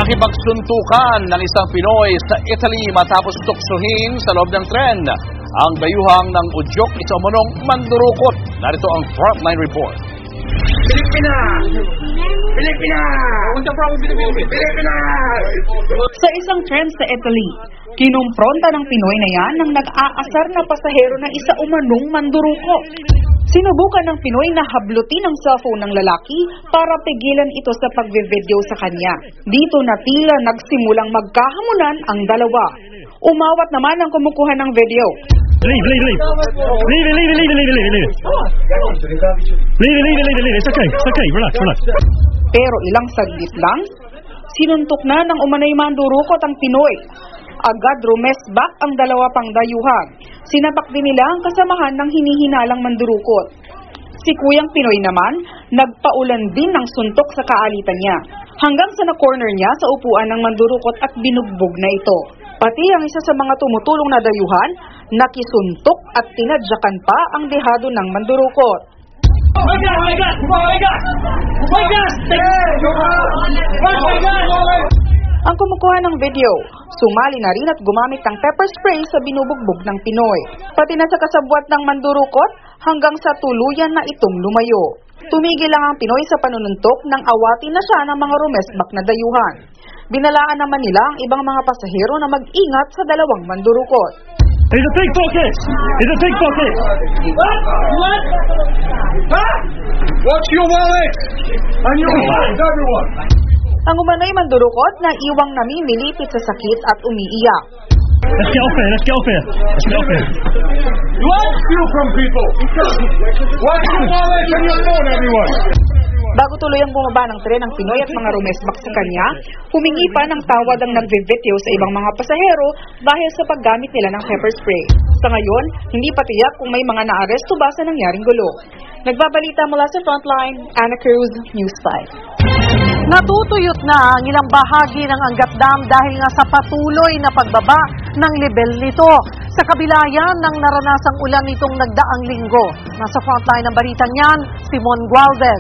Nakipagsuntukan ng isang Pinoy sa Italy matapos tuksohin sa loob ng tren. Ang dayuhang ng udyok isa umunong mandurukot. Narito ang Frontline Report. Pilipina! Pilipina! Pilipina! Sa isang tren sa Italy, kinumpronta ng Pinoy na yan ng nag-aasar na pasahero na isa umanong mandurukot. Sinubukan ng Pinoy na hablutin ang cellphone ng lalaki para pigilan ito sa pagbe-video sa kanya. Dito na tila nagsimulang magkahamunan ang dalawa. Umawat naman ang kumukuha ng video. Leave. It's okay. Relax. Pero ilang saglit lang, sinuntok na ng umanay mandurukot ang Pinoy. Agad rumesbak ang dalawa pang dayuhan. Sinapak din nila ang kasamahan ng hinihinalang mandurukot. Si Kuyang Pinoy naman, nagpaulan din ng suntok sa kaalitan niya. Hanggang sa na-corner niya sa upuan ng mandurukot at binugbog na ito. Pati ang isa sa mga tumutulong na dayuhan, nakisuntok at tinadyakan pa ang dehado ng mandurukot. Oh my God! Ang kumukuha ng video, sumali na rin at gumamit ng pepper spray sa binubugbog ng Pinoy. Pati na sa kasabwat ng mandurukot hanggang sa tuluyan na itong lumayo. Tumigil lang ang Pinoy sa panununtok nang awatin na siya ng mga rumesbak na dayuhan. Binalaan naman nila ang ibang mga pasahero na mag-ingat sa dalawang mandurukot. It's a pickpocket! What? Huh? What's your wallet? And your wallet, everyone! Ang umanay mandurukot na iwang namimilipit sa sakit at umiiyak. Let's get off here. You won't steal from people! What's your wallet and your phone, everyone? Bago tuluyang bumaba ng tren ang Pinoy at mga rumesbak sa kanya, humingi pa ng tawad ang nagve-video sa ibang mga pasahero dahil sa paggamit nila ng pepper spray. Sa ngayon, hindi pa tiyak kung may mga naaresto ba sa nangyaring gulo. Nagbabalita mula sa Frontline, Ana Cruz, News 5. Natutuyot na ang ilang bahagi ng Angat Dam dahil nga sa patuloy na pagbaba ng level nito. Sa kabila yan ng naranasang ulan nitong nagdaang linggo. Nasa frontline ng balitan niyan, Simon Gualdez.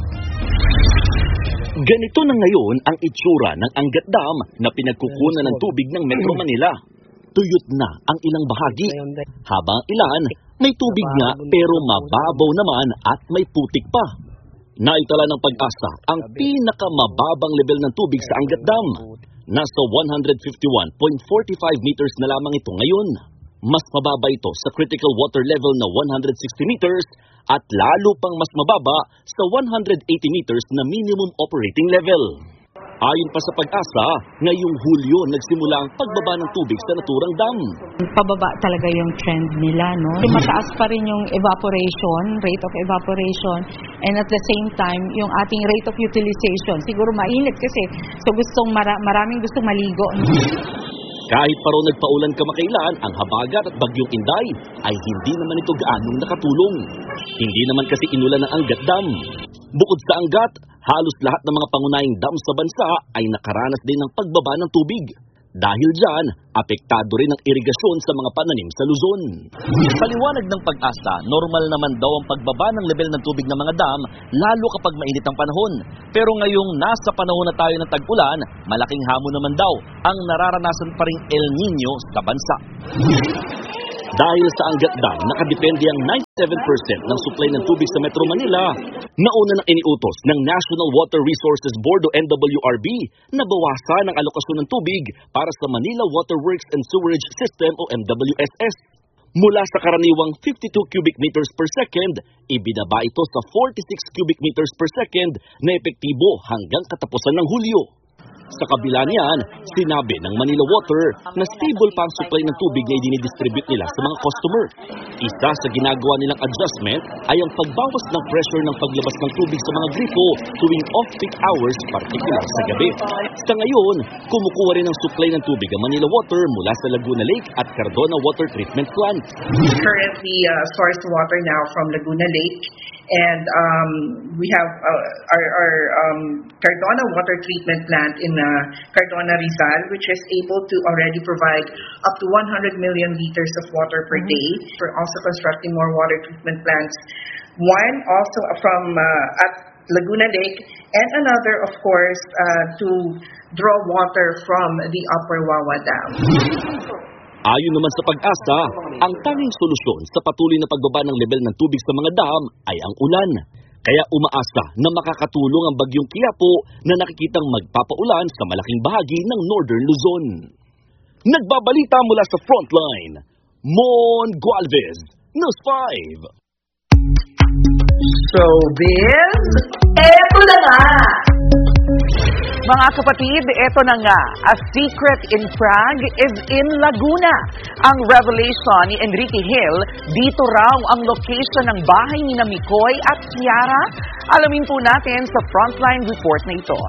Ganito na ngayon ang itsura ng Angat Dam na pinagkukunan ng tubig ng Metro Manila. Tuyot na ang ilang bahagi. Habang ilan, may tubig nga pero mababaw naman at may putik pa. Naitala ng Pag-asa ang pinakamababang level ng tubig sa Angat Dam. Nasa 151.45 meters na lamang ito ngayon. Mas mababa ito sa critical water level na 160 meters at lalo pang mas mababa sa 180 meters na minimum operating level. Ayon pa sa Pag-asa, ngayong Hulyo nagsimula ang pagbaba ng tubig sa naturang dam. Pababa talaga yung trend nila, no? Mataas pa rin yung rate of evaporation, and at the same time, yung ating rate of utilization. Siguro mainit kasi maraming gustong maligo. Kahit pa raw nagpaulan kamakailan, ang habagat at bagyong Inday ay hindi naman ito gaanong nakatulong. Hindi naman kasi inulan ng Angat Dam. Bukod sa Angat, halos lahat ng mga pangunahing dam sa bansa ay nakaranas din ng pagbaba ng tubig. Dahil dyan, apektado rin ang irigasyon sa mga pananim sa Luzon. Paliwanag ng Pag-asa, normal naman daw ang pagbaba ng level ng tubig ng mga dam, lalo kapag mainit ang panahon. Pero ngayong nasa panahon na tayo ng tag-ulan, malaking hamon naman daw ang nararanasan pa ring El Nino sa bansa. Dahil sa Angat Dam, nakadepende ang 97% ng supply ng tubig sa Metro Manila. Nauna nang iniutos ng National Water Resources Board o NWRB na bawasan ang alokasyon ng tubig para sa Manila Water Works and Sewerage System o MWSS. Mula sa karaniwang 52 cubic meters per second, ibinaba ito sa 46 cubic meters per second na epektibo hanggang katapusan ng Hulyo. Sa kabila niyan, sinabi ng Manila Water na stable pa ang supply ng tubig na idinidistribute nila sa mga customer. Isa sa ginagawa nilang adjustment ay ang pagbawas ng pressure ng paglabas ng tubig sa mga gripo tuwing off-peak hours, partikular sa gabi. Sa ngayon, kumukuha rin ng supply ng tubig ang Manila Water mula sa Laguna Lake at Cardona Water Treatment Plant. We currently source water now from Laguna Lake, and we have our Cardona Water Treatment Plant in Cardona, Rizal, which is able to already provide up to 100 million liters of water per day. We're also constructing more water treatment plants. One also from at Laguna Lake, and another, of course, to draw water from the Upper Wawa Dam. Ayon naman sa Pag-asa, ang tanging solusyon sa patuloy na pagbaba ng level ng tubig sa mga dam ay ang ulan. Kaya umaasa na makakatulong ang bagyong Quiapo na nakikitang magpapaulan sa malaking bahagi ng Northern Luzon. Nagbabalita mula sa Frontline, Mon Gualvez, News 5. Showbiz, eto na nga! Mga kapatid, eto na nga. A secret in Prague is in Laguna. Ang revelation ni Enrique Hill, dito raw ang location ng bahay ni Mikoy at Kiara. Alamin po natin sa Frontline report na ito.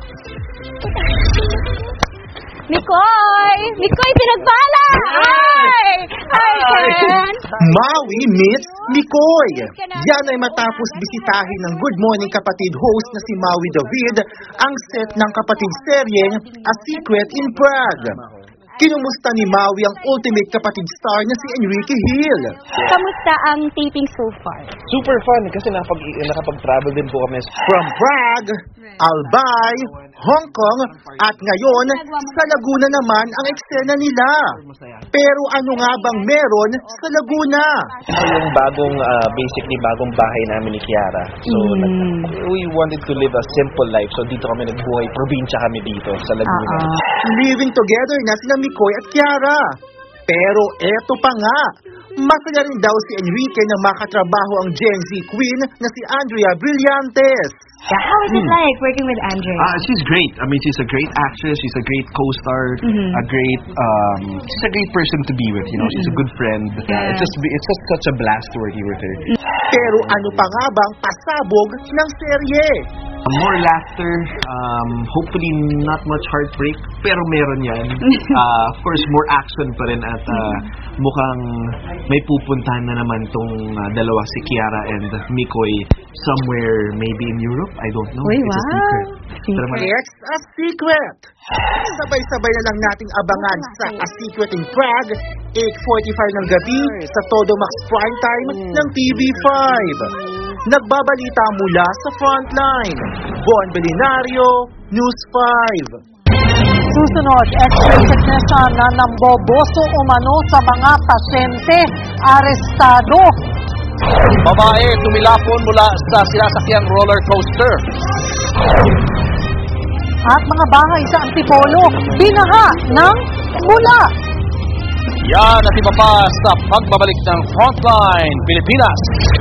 Mikoy! Mikoy, pinagbala! Hi! Hi, Ken! Maui meets Mikoy. Yan ay matapos bisitahin ng Good Morning Kapatid host na si Maui David ang set ng kapatid seryeng A Secret in Prague. Kinumusta ni Maui ang ultimate kapatid star na si Enrique Hill. Kamusta ang taping so far? Super fun kasi nakapag-travel din po kami. From Prague, Albay, Hong Kong, at ngayon sa Laguna naman ang eksena nila. Pero ano nga bang meron sa Laguna? Ito yung basically bagong bahay namin ni Kiara. So we wanted to live a simple life. So dito kami nagbuhay, probinsya kami dito sa Laguna. Living together na sila Mikoy at Kiara. Pero eto pa nga, masaya rin daw si Enrique na makatrabaho ang Gen Z queen na si Andrea Brillantes. Yeah, how is it like working with Andrea? She's great. I mean, she's a great actress. She's a great co-star. She's a great person to be with. You know, she's a good friend. Yeah. It's just such a blast working with her. Pero ano pa nga bang pasabog ng serye? More laughter, hopefully not much heartbreak, pero meron yan. Of course, more action pa rin at mukhang may pupuntahan na naman tong dalawa, si Kiara and Mikoy, somewhere maybe in Europe. I don't know. Uy, it's a secret. It's a secret! Sabay-sabay na lang nating abangan sa A Secret in Prague, 8:45 ng gabi sa Todo Max Primetime ng TV5. Nagbabalita mula sa Frontline, Bon Belinario, News 5. Susunod, X-ray technician na namboboso umano sa mga pasyente, arestado. Babae tumilapon mula sa sinasakyang roller coaster. At mga bahay sa Antipolo, binaha ng mula. Yan at iba pa sa pagbabalik ng Frontline Pilipinas.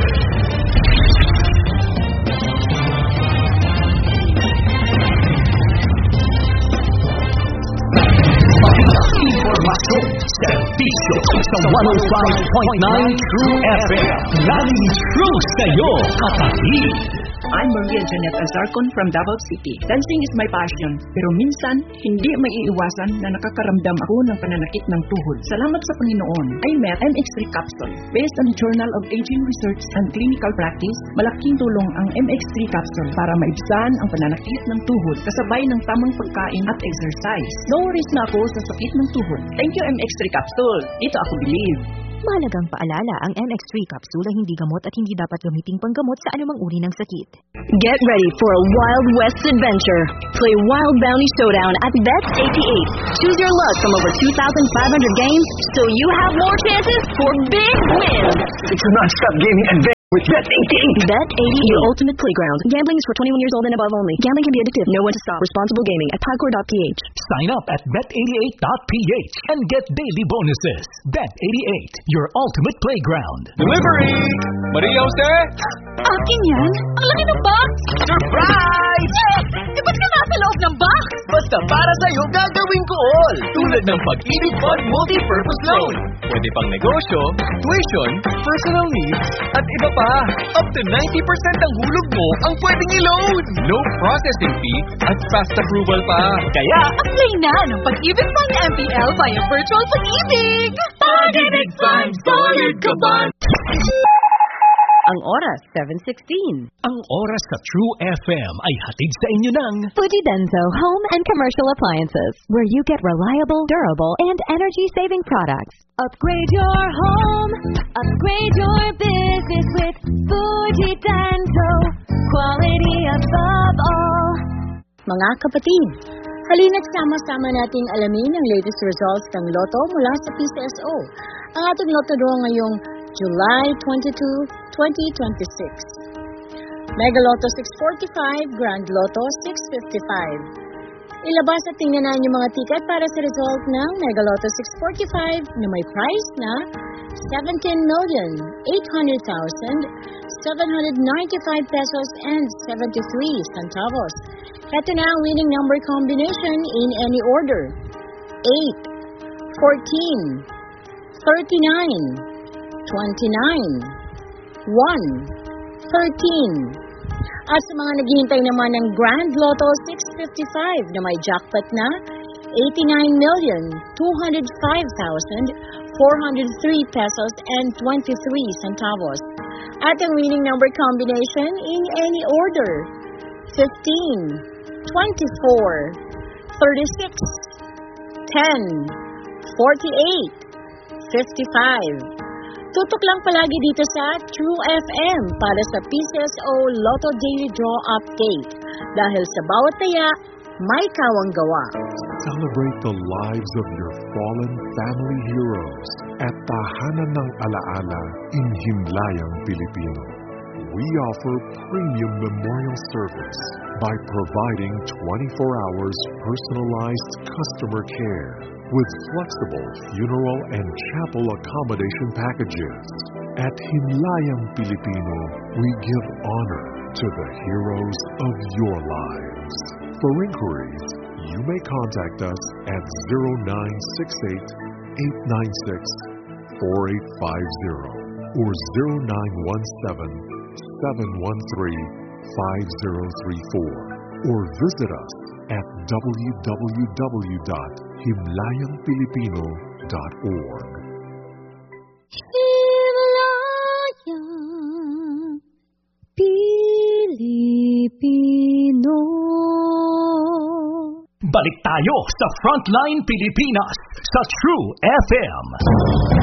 Informasyon, serbisyo sa 105.9 True FM. Laging true sa'yo, kapatid. I'm Maria Janet Azarcon from Davao City. Dancing is my passion, pero minsan, hindi maiiwasan na nakakaramdam ako ng pananakit ng tuhod. Salamat sa Panginoon, I met MX3 Capsule. Based on the Journal of Aging Research and Clinical Practice, malaking tulong ang MX3 Capsule para maibsan ang pananakit ng tuhod kasabay ng tamang pagkain at exercise. No worries na ako sa sakit ng tuhod. Thank you, MX3 Capsule. Dito ako believe. Mahalagang paalala, ang MX3 capsule ay hindi gamot at hindi dapat gamiting panggamot sa anumang uri ng sakit. Get ready for a Wild West adventure. Play Wild Bounty Showdown at Bet88. Choose your luck from over 2,500 games so you have more chances for big wins. It's a non-stop gaming adventure with Bet88. Bet88, your ultimate playground. Gambling is for 21 years old and above only. Gambling can be addictive. Know when to stop. Responsible gaming at Pagcor.ph. Sign up at Bet88.ph and get daily bonuses. Bet88, your ultimate playground. Delivery! Maria Jose? Akin yan? Ang laki ng box! Surprise! Ba't ka nasa loob ng box? Basta para sa'yo gagawin ko all. Tulad ng Pag-ibig Fund Multi-Purpose Loan. Pwede pang negosyo, tuition, personal needs, at iba pa. Up to 90% ang hulog mo ang pwedeng i-loan. No processing fee at fast approval pa. Kaya, apply na ng Pag-ibig Fund MPL via Virtual Pag-ibig! Pag-ibig Fund, solid ka ba? Ang oras, 7:16. Ang oras sa True FM ay hatid sa inyo ng Fujidenso Home and Commercial Appliances, where you get reliable, durable, and energy-saving products. Upgrade your home, upgrade your business with Fujidenso. Quality above all. Mga kapatid, halina't sama-sama nating alamin ang latest results ng Lotto mula sa PCSO. Ang ating Lotto draw ngayong July 22, 2026. Mega Lotto 645, Grand Lotto 655. Ilabas at tingnan na yung mga ticket para sa result ng Mega Lotto 645 na may price na 17,800,795 pesos and 73 centavos. Ito na ang winning number combination in any order. 8, 14, 39, 29, 1, 13. At sa mga naghihintay naman ng Grand Lotto 655 na may jackpot na 89,205,403 pesos and 23 centavos. At ang winning number combination in any order. 15, 24, 36, 10, 48, 55. Tutok lang palagi dito sa True FM para sa PCSO Lotto Daily Draw Update. Dahil sa bawat taya, may kawang gawa. Celebrate the lives of your fallen family heroes at Tahanan ng Alaala in Himlayang, Pilipino. We offer premium memorial service by providing 24 hours personalized customer care with flexible funeral and chapel accommodation packages. At Himlayang, Pilipino, we give honor to the heroes of your lives. For inquiries, you may contact us at 0968-896-4850 or 0917-713-5034 or visit us at www.himlayangpilipino.org. Himlayang Pilipino. Balik tayo sa Frontline Pilipinas sa True FM.